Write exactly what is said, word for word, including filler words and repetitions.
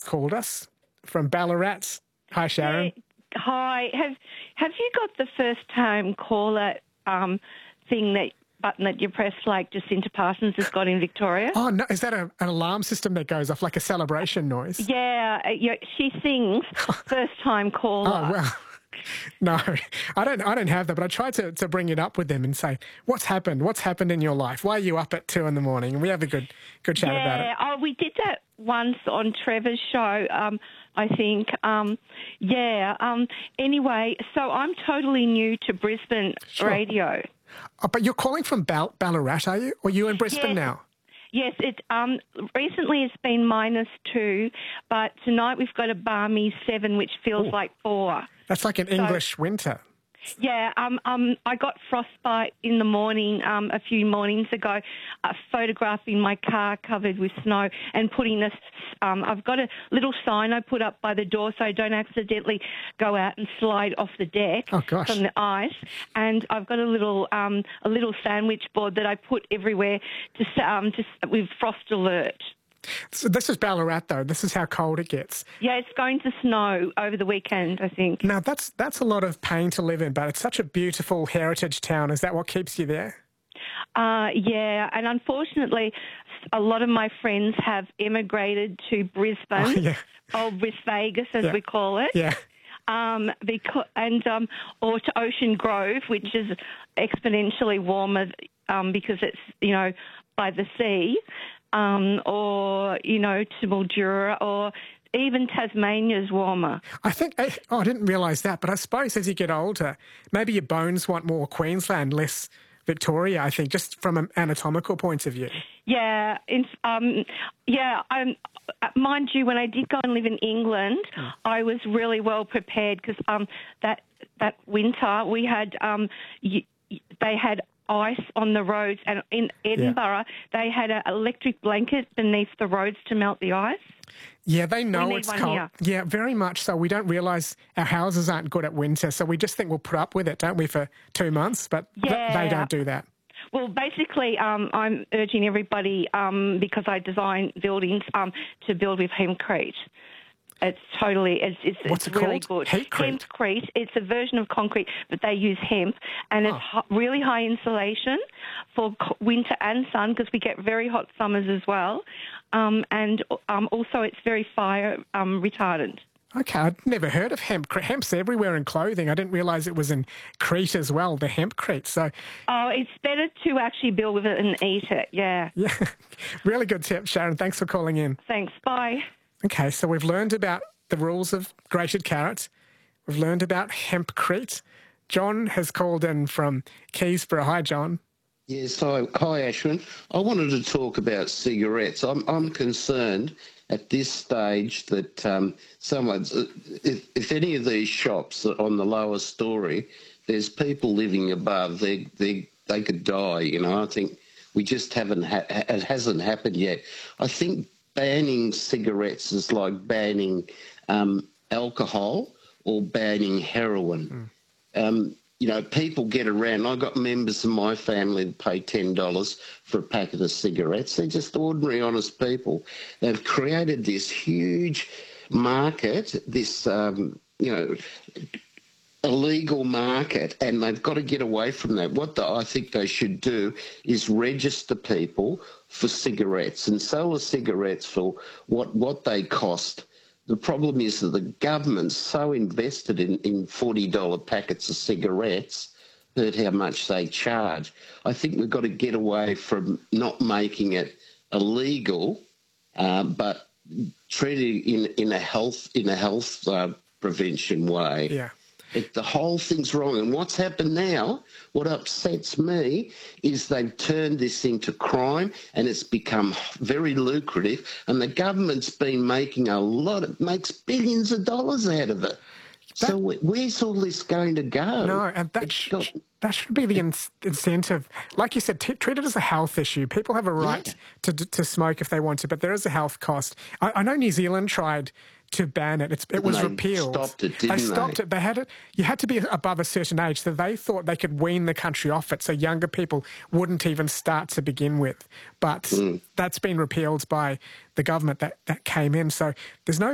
called us from Ballarat. Hi, Sharon. Yeah. Hi. Have Have you got the first time caller um, thing that button that you press like Jacinta Parsons has got in Victoria? Oh no! Is that a, an alarm system that goes off like a celebration noise? Yeah, uh, yeah she sings first time caller. Oh well. No, I don't. I don't have that. But I tried to, to bring it up with them and say, "What's happened? What's happened in your life? Why are you up at two in the morning?" And we have a good good chat yeah, about it. Oh, we did that once on Trevor's show. Um, I think. Um, yeah. Um, anyway, so I'm totally new to Brisbane Sure. radio. Oh, but you're calling from Ball- Ballarat, are you? Or are you in Brisbane Yes. now? Yes, it um recently it's been minus two, but tonight we've got a balmy seven, which feels Ooh. like four. That's like an So- English winter. Yeah, um, um, I got frostbite in the morning um, a few mornings ago, uh, photographing my car covered with snow and putting this. Um, I've got a little sign I put up by the door so I don't accidentally go out and slide off the deck Oh, gosh. from the ice. And I've got a little um, a little sandwich board that I put everywhere to s- um, to s- with frost alert. So this is Ballarat, though. This is how cold it gets. Yeah, it's going to snow over the weekend, I think. Now, that's that's a lot of pain to live in, but it's such a beautiful heritage town. Is that what keeps you there? Uh, yeah, and unfortunately, a lot of my friends have emigrated to Brisbane, Oh, yeah. or Bris Vegas as Yeah. we call it. Yeah. Um, because, and um, or to Ocean Grove, which is exponentially warmer um, because it's, you know, by the sea, um, or, you know, to Mildura, or even Tasmania's warmer. I think, oh, I didn't realise that, but I suppose as you get older, maybe your bones want more Queensland, less Victoria, I think, just from an anatomical point of view. Yeah, in, um, yeah. Um, mind you, when I did go and live in England, Mm. I was really well prepared because um, that that winter we had um, y- y- they had ice on the roads, and in Edinburgh they had an electric blanket beneath the roads to melt the ice. Yeah, they know need it's one cold. here. Yeah, very much so. We don't realise our houses aren't good at winter, so we just think we'll put up with it, don't we, for two months? But th- Yeah. they don't do that. Well, basically, um, I'm urging everybody, um, because I design buildings, um, to build with hempcrete. It's totally, it's, it's, What's it's it really called? good. Hempcrete? Hempcrete. It's a version of concrete, but they use hemp, and it's Oh. hi- really high insulation for co- winter and sun because we get very hot summers as well, um, and um, also it's very fire um, retardant. Okay, I'd never heard of hemp. Hemp's everywhere in clothing. I didn't realise it was in Crete as well, the hempcrete. So, Oh, it's better to actually build with it and eat it. Yeah. yeah, really good tip, Sharon. Thanks for calling in. Thanks. Bye. Okay, so we've learned about the rules of grated carrot. We've learned about hempcrete. John has called in from Keysborough. Hi, John. Yes, hi, hi Ashwin. I wanted to talk about cigarettes. I'm, I'm concerned at this stage that um, someone's, if, if any of these shops are on the lower story, there's people living above, they they they could die. You know, I think we just haven't, ha- it hasn't happened yet. I think banning cigarettes is like banning um, alcohol or banning heroin. Mm. Um, You know, people get around. I've got members of my family that pay ten dollars for a packet of cigarettes. They're just ordinary, honest people. They've created this huge market, this, um, you know, illegal market, and they've got to get away from that. What the, I think they should do is register people for cigarettes and sell the cigarettes for what, what they cost. The problem is that the government's so invested in, in forty dollar packets of cigarettes, heard how much they charge. I think we've got to get away from not making it illegal, uh, but treat it in, in a health, in a health uh, prevention way. Yeah. It, the whole thing's wrong. And what's happened now, what upsets me, is they've turned this into crime and it's become very lucrative, and the government's been making a lot of, makes billions of dollars out of it. That, so where's all this going to go? No, and that, sh- got, that should be the in- incentive. Like you said, t- treat it as a health issue. People have a right yeah. to to smoke if they want to, but there is a health cost. I, I know New Zealand tried to ban it. It's, it was they repealed. Stopped it, didn't they stopped they? it. They had it. You had to be above a certain age, so they thought they could wean the country off it, so younger people wouldn't even start to begin with. But mm. that's been repealed by the government that that came in. So there's no